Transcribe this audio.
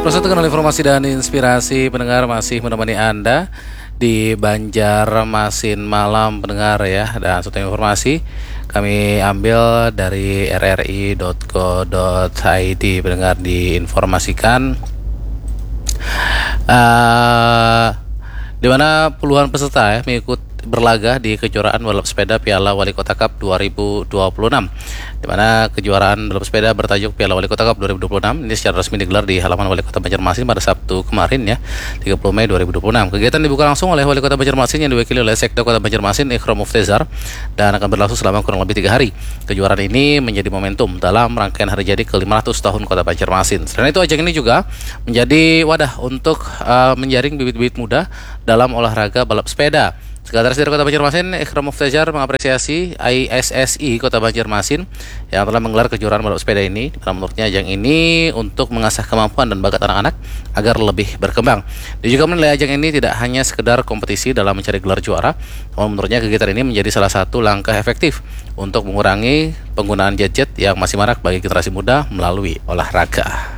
Persatukan informasi dan inspirasi pendengar masih menemani Anda di Banjarmasin malam pendengar ya. Dan satu informasi kami ambil dari rri.co.id pendengar diinformasikan di mana puluhan peserta mengikut berlaga di kejuaraan balap sepeda Piala Wali Kota Cup 2026, di mana kejuaraan balap sepeda bertajuk Piala Wali Kota Cup 2026 ini secara resmi digelar di halaman Wali Kota Banjarmasin pada Sabtu kemarin ya, 30 Mei 2026. Kegiatan dibuka langsung oleh Wali Kota Banjarmasin yang diwakili oleh Sekda Kota Banjarmasin Ikram Muftezar dan akan berlangsung selama kurang lebih 3 hari. Kejuaraan ini menjadi momentum dalam rangkaian hari jadi ke-500 tahun Kota Banjarmasin. Selain itu, ajang ini juga menjadi wadah untuk menjaring bibit-bibit muda dalam olahraga balap sepeda. Sekretaris dari Kota Banjarmasin, Ikram Muftezar, mengapresiasi ISSI Kota Banjarmasin yang telah menggelar kejuaraan balap sepeda ini. Menurutnya ajang ini untuk mengasah kemampuan dan bakat anak-anak agar lebih berkembang. Dia juga menilai ajang ini tidak hanya sekedar kompetisi dalam mencari gelar juara, namun menurutnya kegiatan ini menjadi salah satu langkah efektif untuk mengurangi penggunaan gadget yang masih marak bagi generasi muda melalui olahraga.